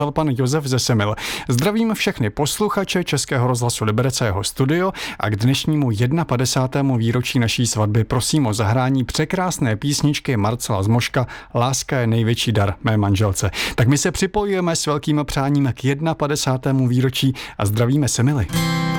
pan Josef ze Semil. Zdravím všechny posluchače Českého rozhlasu Liberec a jeho studio a k dnešnímu 51. výročí naší svatby prosím o zahrání překrásné písničky Marcela Zmoška Láska je největší dar mé manželce. Tak my se připojujeme s velkým přáním k 51. výročí a zdravíme Semily.